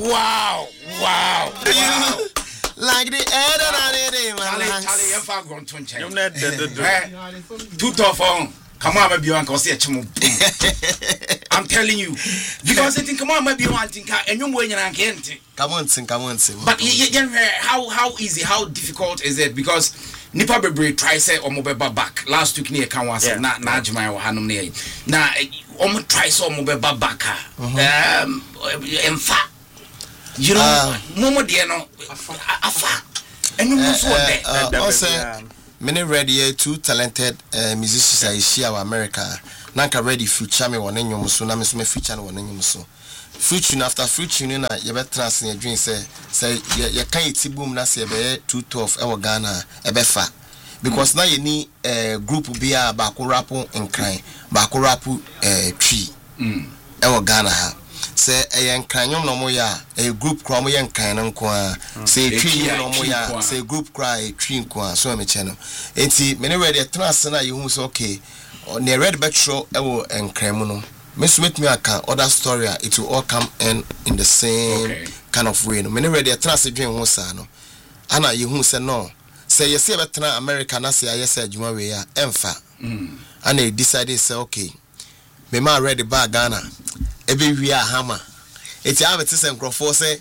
Wow. Like the air Charlie, you far gone to change. Two tough on. Come on, maybe you want to see a chimo. I'm telling you. Because I think, come on, maybe you want to think, and you're going to get. Come on, sing. But how easy, how difficult is it? Because Nipa Bebre try say Omobeba back. Last week near can was not Najma or Hanum near. Now, try so Omobeba back. In fact, you know, Momo Diano, Afa. And you must also, many ready, two talented musicians I share America. Nanka ready future me one in your musuna, Miss me future one in your musu. Future after future, you know, you better trans in your dream say, you can't see boom, that's a be 212 our Ghana, a befa. Because now you need a group be a Bakurapu and crying, Bakurapu tree, our Ghana. Say a young cranium no more, a group cry young canon qua, say tree no more, say group cry tree qua, so I'm a channel. It's many ready a trans and you who's okay, or near red back show, ever and cremono. Miss Smith me other story, it will all come in the same kind of way. Many ready a trans dream wonsano. Anna, you who say no. Say you see better America, I say I said you are emfa. And they decided say okay. Me ma ready bag Ghana. Every we are hammer. It's have it same crofo say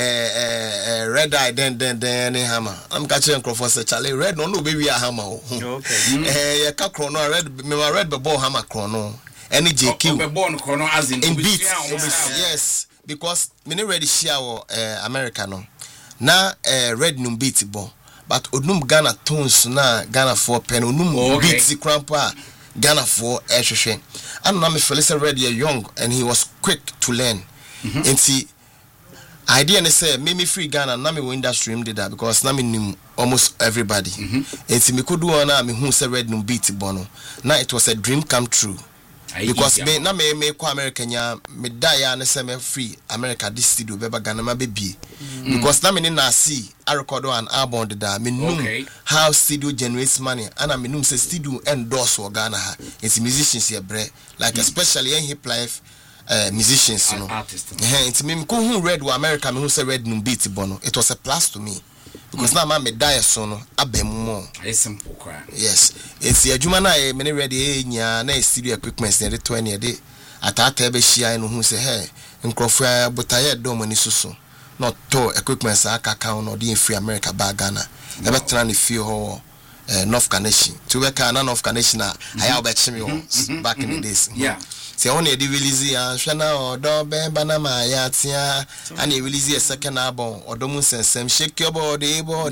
red eye then hammer. I'm catching crofo say Charlie red no baby are hammer. Okay. Ya ka chrono red me red be ball hammer chrono. Any JQ. Be born chrono as in beat. Yes, because me no ready share America no. Na red no beat ball. But odum Ghana tones na Ghana for pen odum beats crampa Ghana for ehwehwe and na me Felisa Red young and he was quick to learn and see idea ne say me free Ghana na me industry him did that because na me knew almost everybody and see me could do na me who say Red no beat bono now it was a dream come true. Because me na me ko America nya me die na say me free America this studio beba Ghana ma baby because na me na see I record an album that me know how studio generates money and I me know say studio endorse for Ghana ha it's musicians here bre like especially in hip life musicians you know it's me ko who read wa America me who say Red no beat bono it was a plus to me. Because now my die so no abemo simple cry. Yes, it's a juma na many ready nya na studio equipment na de 20 de atata be hia no hu say hey nkrofo botaye dom ani susu not to equipment aka no de free America ba Ghana e be tran feel ho North Connection to we can North Connection I have be chimi back in the days. Yeah. Say on the release shana or do be banama ya tia and he release a second album or do sensem shake your body move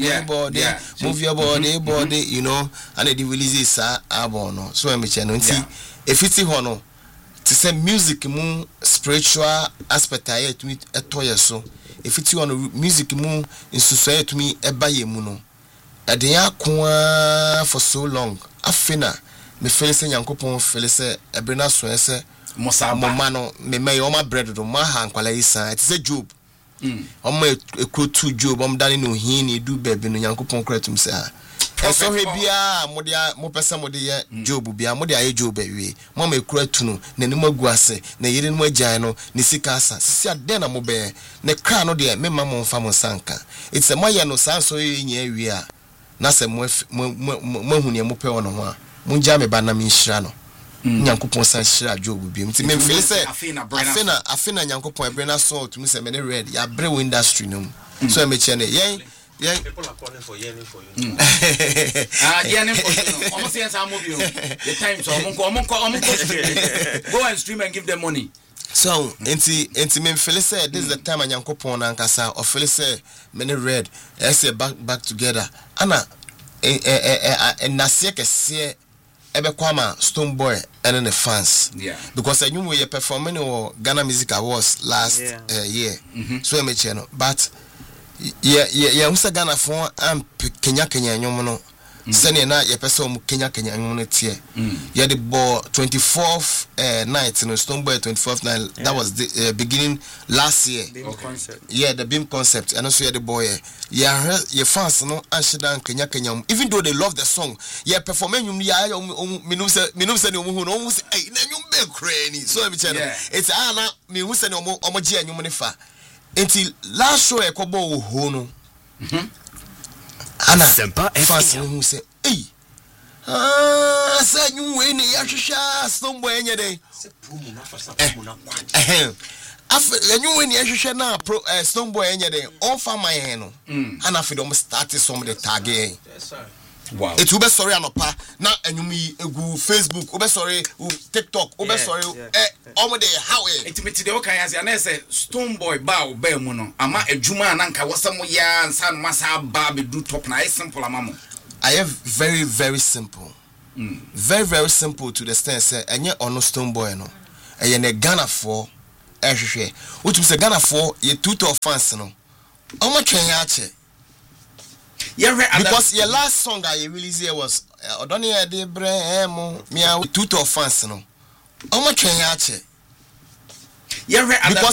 your body you know and he release album no so me channel nti if it's hono to say music mu spiritual aspect aye to me etoye so if it's on music mu in society to me ebaye mu no e dey akwa for so long afina me feel say Nyankopon feel say ebrina so say mama no me may o ma bread do ma ha nkwala isa it is Job o ma ekrotu Job o mdane no hini do baby no Nyankopon kratum say so he bia mo pesa mo de ye Job bia mo de aye Job awie mo ma ekratu no nanim aguase na yire no agyan no ne sika asa sisi ade na mo be ne kra no de me ma mo mfa mo sanka it's a moye no sanso ye nya awie a na se mo huni mo pe wono ho a munja me ba na me nhira no Nyankopon san hira Job bi mti me feel say afina Nyankopon ebrena so to me say me Red ya bre industry no so e me chene yen people are calling for yearning for you yearning for you no almost say some of you the time so go and stream and give them money so enti me feel say this is the time Nyankopon ankasa o feel say me Red say back together ana nase kese ebe kwama Stone Boy and the fans because I knew we performing or Ghana Music Awards last year so me channel but usa Ghana for am Kenya nyom no sene na ye pese o Kenya nyom no tie ye the ball 24th night no Stone Boy 24th night that was the beginning last year the Beam concept and also the boy your fans no anshidan Kenya even though they love the song ye performing ya minum se no hu no say hey na nyum be crazy so me channel it's ana me hu se no omo je anyum ne fa until last show ekobo ho no ana fans who say hey say you we ni yahwehwa Stonebwoy enye dey you we ni yahwehwa na pro Stonebwoy enye dey on fa man no ana fi dem start some the tag wow it will be sorry anopa na enyumi egu Facebook will be sorry TikTok will be sorry omo dey how intimate dey o kan yase na say Stonebwoy ba o ba mu no ama adwuma na nka wasam ya nsa no masa ba be do top na simple amamo I have very very simple very very simple to the extent say enye ono Stonebwoy no eye ne Ghana for ehwehwe which be say Ghana for ye tutor fans no omo twen ya che because your last song I released here was Odoni Adebremo me tutor fans no omo twen ya che because